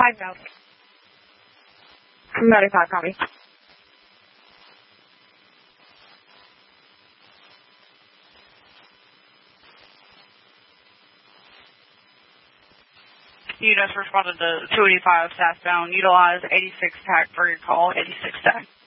5 95, copy. You just responded to 285 southbound. Utilize 86 TAC for your call, 86 TAC.